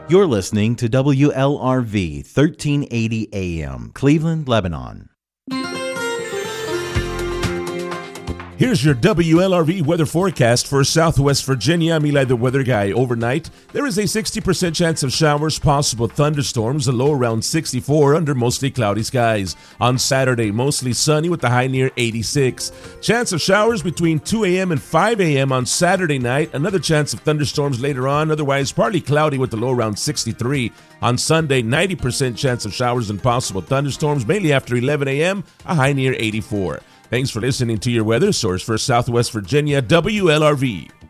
You're listening to WLRV 1380 AM, Cleveland, Lebanon. Here's your WLRV weather forecast for Southwest Virginia. I'm Eli, the weather guy. Overnight, there is a 60% chance of showers, possible thunderstorms, a low around 64 under mostly cloudy skies. On Saturday, mostly sunny with the high near 86. Chance of showers between 2 a.m. and 5 a.m. on Saturday night. Another chance of thunderstorms later on, otherwise partly cloudy with the low around 63. On Sunday, 90% chance of showers and possible thunderstorms, mainly after 11 a.m., a high near 84. Thanks for listening to your weather source for Southwest Virginia, WLRV.